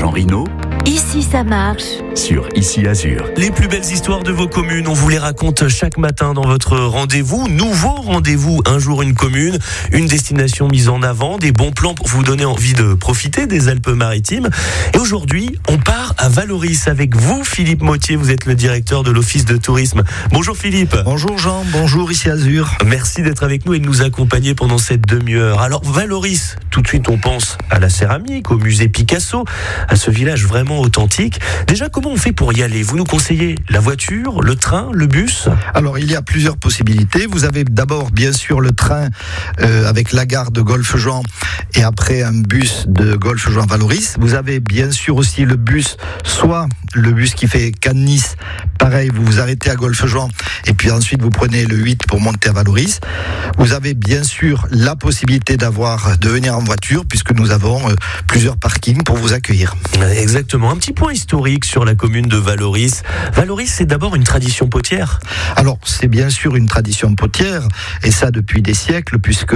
Jean Rino. Ici ça marche. Sur Ici Azur. Les plus belles histoires de vos communes, on vous les raconte chaque matin dans votre rendez-vous. Nouveau rendez-vous, un jour une commune, une destination mise en avant, des bons plans pour vous donner envie de profiter des Alpes-Maritimes. Et aujourd'hui, on part à Vallauris avec vous, Philippe Mottier. Vous êtes le directeur de l'Office de tourisme. Bonjour Philippe. Bonjour Jean, bonjour Ici Azur. Merci d'être avec nous et de nous accompagner pendant cette demi-heure. Alors Vallauris, tout de suite on pense à la céramique, au musée Picasso, à ce village vraiment authentique. Déjà, comment on fait pour y aller? Vous nous conseillez la voiture, le train, le bus? Alors, il y a plusieurs possibilités. Vous avez d'abord, bien sûr, le train avec la gare de Golfe-Juan et après un bus de Golfe-Juan-Vallauris. Vous avez bien sûr aussi le bus, soit le bus qui fait Cannes-Nice. Pareil, vous vous arrêtez à Golfe-Juan et puis ensuite vous prenez le 8 pour monter à Vallauris. Vous avez bien sûr la possibilité de venir en voiture puisque nous avons plusieurs parkings pour vous accueillir. Exactement. Un petit point historique sur la commune de Vallauris. Vallauris, c'est d'abord une tradition potière. Alors, c'est bien sûr une tradition potière, et ça depuis des siècles, puisque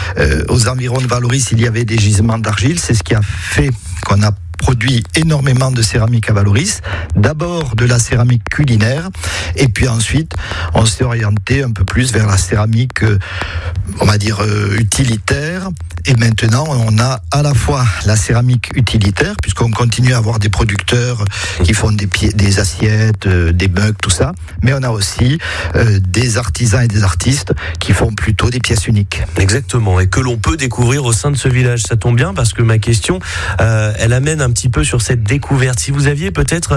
aux environs de Vallauris, il y avait des gisements d'argile. C'est ce qui a fait qu'on a produit énormément de céramique à Vallauris. D'abord de la céramique culinaire, et puis ensuite, on s'est orienté un peu plus vers la céramique, on va dire, utilitaire. Et maintenant, on a à la fois la céramique utilitaire, puisqu'on continue à avoir des producteurs qui font des assiettes, des mugs, tout ça. Mais on a aussi des artisans et des artistes qui font plutôt des pièces uniques. Exactement, et que l'on peut découvrir au sein de ce village. Ça tombe bien, parce que ma question, elle amène un petit peu sur cette découverte. Si vous aviez peut-être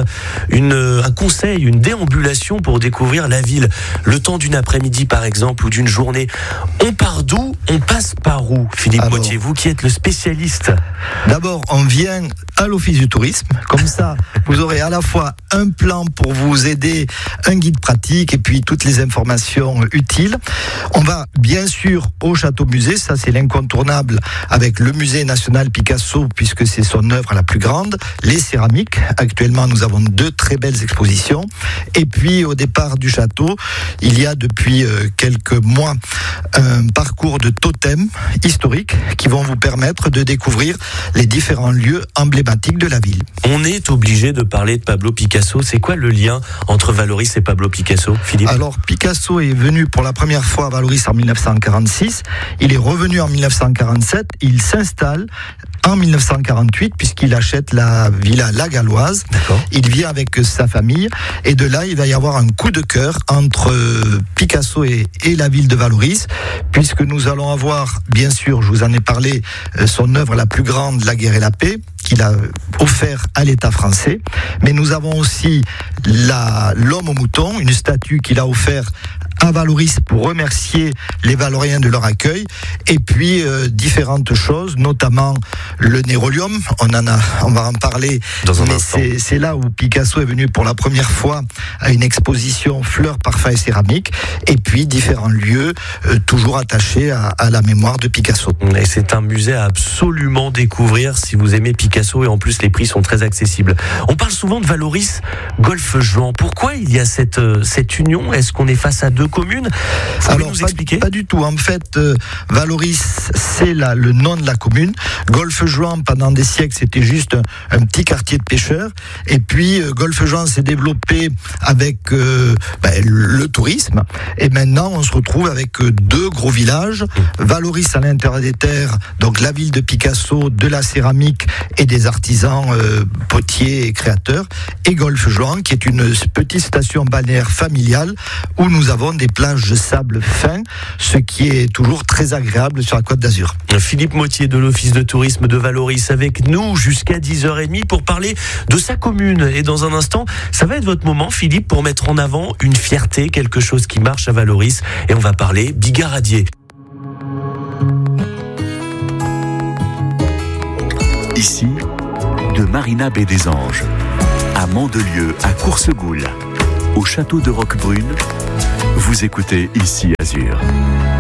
un conseil, une déambulation pour découvrir la ville, le temps d'une après-midi par exemple, ou d'une journée, on part d'où? On passe par où, Philippe Mottier, vous qui êtes le spécialiste? D'abord, on vient à l'Office du tourisme. Comme ça, vous aurez à la fois un plan pour vous aider, un guide pratique et puis toutes les informations utiles. On va bien sûr au château-musée, ça c'est l'incontournable, avec le musée national Picasso, puisque c'est son œuvre la plus grande, les céramiques. Actuellement, nous avons 2 très belles expositions. Et puis, au départ du château, il y a depuis quelques mois un parcours de totems historiques qui vont vous permettre de découvrir les différents lieux emblématiques de la ville. On est obligé de parler de Pablo Picasso. C'est quoi le lien entre Vallauris et Pablo Picasso, Philippe? Alors, Picasso est venu pour la première fois à Vallauris en 1946. Il est revenu en 1947. Il s'installe en 1948, puisqu'il achète la villa La Galloise. D'accord. Il vient avec sa famille, et de là, il va y avoir un coup de cœur entre Picasso et la ville de Vallauris, puisque nous allons avoir, bien sûr, je vous en ai parlé, son œuvre la plus grande, La Guerre et la Paix, qu'il a offert à l'État français. Mais nous avons aussi l'homme au mouton, une statue qu'il a offert à Vallauris pour remercier les Valoriens de leur accueil, et puis différentes choses, notamment le nérolium. On va en parler dans un instant. C'est là où Picasso est venu pour la première fois à une exposition fleurs, parfums et céramique, et puis différents lieux toujours attachés à la mémoire de Picasso. Et c'est un musée à absolument découvrir si vous aimez Picasso, et en plus les prix sont très accessibles. On parle souvent de Vallauris, Golfe-Juan. Pourquoi il y a cette union? Est-ce qu'on est face à 2 communes? Vous pouvez nous expliquer? Pas du tout. En fait, Vallauris, c'est le nom de la commune. Golfe-Juan, pendant des siècles, c'était juste un petit quartier de pêcheurs. Et puis, Golfe-Juan s'est développé avec le tourisme. Et maintenant, on se retrouve avec 2 gros villages. Vallauris à l'intérieur des terres, donc la ville de Picasso, de la céramique et des artisans potiers et créateurs. Et Golfe-Juan, qui est une petite station balnéaire familiale où nous avons des plages de sable fin, ce qui est toujours très agréable sur la Côte d'Azur. Philippe Mottier de l'Office de tourisme de Vallauris avec nous jusqu'à 10h30 pour parler de sa commune. Et dans un instant, ça va être votre moment, Philippe, pour mettre en avant une fierté, quelque chose qui marche à Vallauris. Et on va parler bigaradier. Ici, de Marina Baie des Anges, à Mandelieu, à Coursegoule, au château de Roquebrune, vous écoutez Ici Azur.